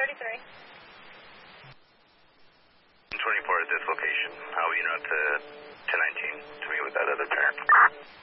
33. 24 at this location. I'll be out to 1019 to meet with that other pair.